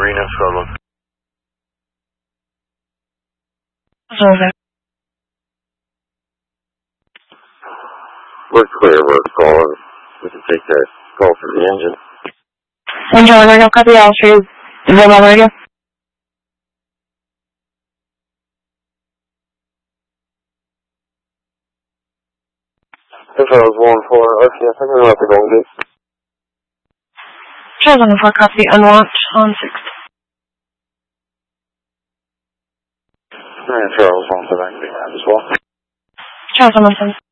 Marina Charlotte. Over. We're clear, we're calling. We can take that call from the engine. Engine on radio, copy all street. Zero on radio. If I was 1-4, RCS, I'm going to have to go and get. Charles on the 4, copy, unwatched, on 6. Charles 1-7, I can do that as well. Charles on the 7.